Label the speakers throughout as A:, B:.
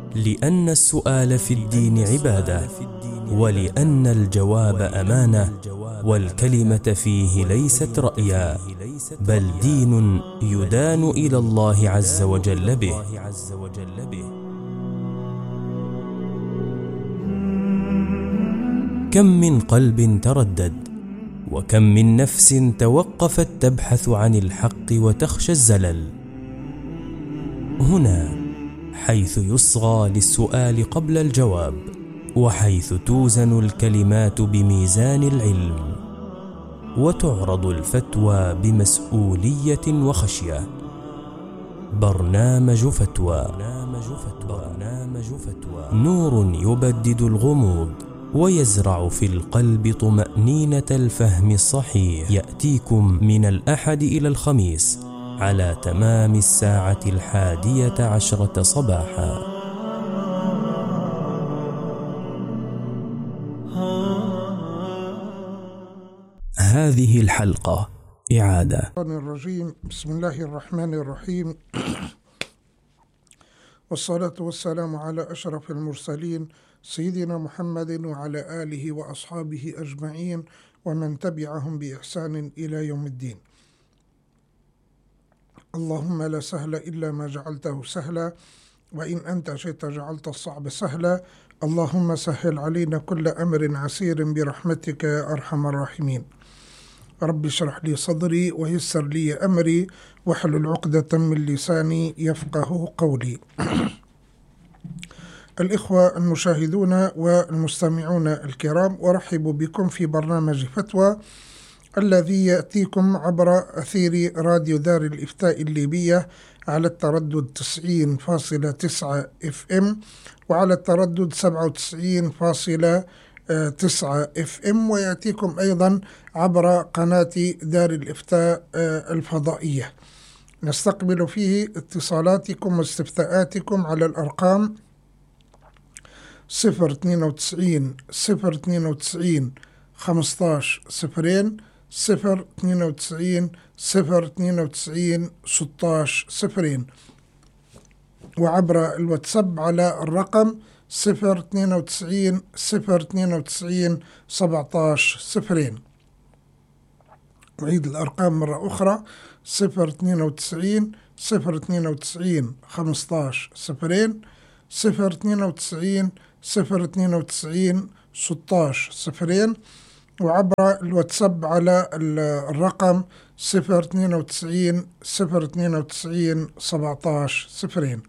A: لأن السؤال في الدين عبادة، ولأن الجواب أمانة، والكلمة فيه ليست رأيا، بل دين يدان إلى الله عز وجل به. كم من قلب تردد، وكم من نفس توقفت تبحث عن الحق وتخشى الزلل. هنا حيث يصغى للسؤال قبل الجواب، وحيث توزن الكلمات بميزان العلم، وتعرض الفتوى بمسؤولية وخشية. برنامج فتوى، نور يبدد الغموض ويزرع في القلب طمأنينة الفهم الصحيح. يأتيكم من الأحد إلى الخميس على تمام 11:10 صباحا. هذه الحلقة إعادة.
B: الرجيم. بسم الله الرحمن الرحيم، والصلاة والسلام على أشرف المرسلين سيدنا محمد وعلى آله وأصحابه أجمعين ومن تبعهم بإحسان إلى يوم الدين. اللهم لا سهل إلا ما جعلته سهلا، وإن أنت شئت جعلت الصعب سهلا. اللهم سهل علينا كل أمر عسير برحمتك يا أرحم الراحمين. رب اشرح لي صدري ويسر لي أمري واحلل عقدة من لساني يفقه قولي. الإخوة المشاهدون والمستمعون الكرام، أرحب بكم في برنامج فتوى الذي يأتيكم عبر أثير راديو دار الإفتاء الليبية على التردد 90.9 FM وعلى التردد 97.9 FM، ويأتيكم أيضا عبر قناة دار الإفتاء الفضائية. نستقبل فيه اتصالاتكم واستفتاءاتكم على الأرقام 092 092 15 0 092 092 16 0، وعبر الواتساب على الرقم 092 092 17 0. أعيد الأرقام مرة أخرى: 092 092 15 0 092 092 16 0، وعبر الواتساب على الرقم 092 092 17 0.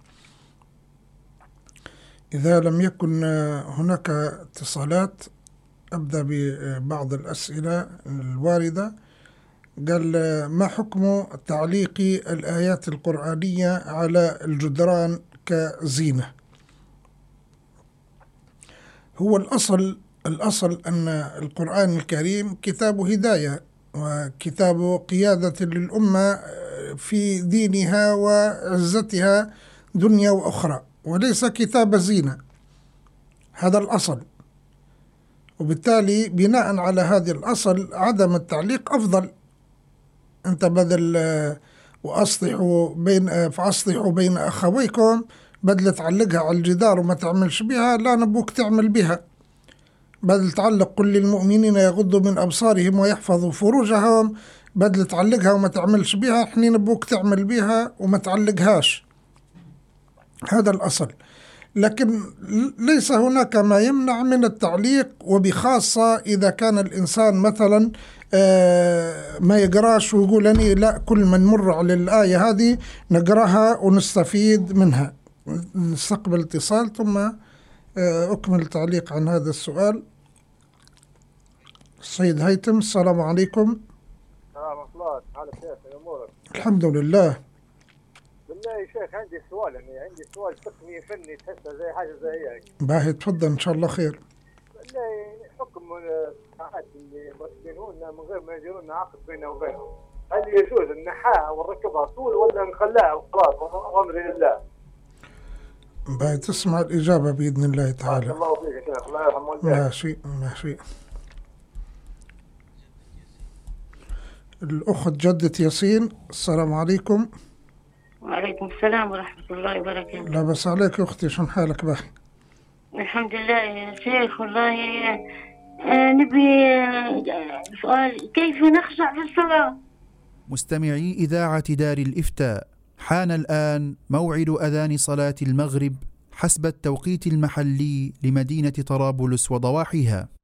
B: إذا لم يكن هناك اتصالات، أبدأ ببعض الأسئلة الواردة. قال: ما حكم تعليق الآيات القرآنية على الجدران كزينة؟ هو الأصل أن القرآن الكريم كتاب هداية وكتاب قيادة للأمة في دينها وعزتها دنيا وأخرى، وليس كتاب زينة. هذا الأصل، وبالتالي بناء على هذا الأصل عدم التعليق أفضل. أنت بدل فأصلحوا بين أخويكم، بدل تعلقها على الجدار وما تعملش بها، لا نبوك تعمل بها. بدل تعلق كل المؤمنين يغضوا من أبصارهم ويحفظوا فروجهم، بدل تعلقها وما تعملش بها، احنا نبوك تعمل بها وما تعلقهاش. هذا الأصل. لكن ليس هناك ما يمنع من التعليق، وبخاصة إذا كان الإنسان مثلا ما يقراش ويقول أني لا، كل من نمر على الآية هذه نقراها ونستفيد منها. نستقبل اتصال ثم أكمل التعليق عن هذا السؤال. السيد هيثم، السلام عليكم.
C: السلام الله، حالك كيف؟ أمورك؟
B: الحمد لله.
C: بالله يا شيخ عندي سؤال، عندي سؤال تقني فني تحسه زي حاجة زي هيك.
B: باهي تفضل إن شاء الله خير.
C: بالله حكم الساعات اللي مسكنونا من غير ما يجرون عقد بينه وبينهم، هل يجوز نحاها ونركبها طول ولا نخليها وخلاص وأمر لله؟
B: باهي تسمع الإجابة بإذن الله تعالى.
C: الله فيك يا شيخ، الله يرحم والديك.
B: ماشي. الأخت جدة ياسين، السلام عليكم.
D: وعليكم السلام ورحمة الله وبركاته.
B: لا بس عليك يا أختي، شن حالك باهي؟
D: الحمد لله يا شيخ. والله نبي سؤال، كيف نخشع في الصلاة؟
E: مستمعي إذاعة دار الإفتاء، حان الآن موعد أذان صلاة المغرب حسب التوقيت المحلي لمدينة طرابلس وضواحيها.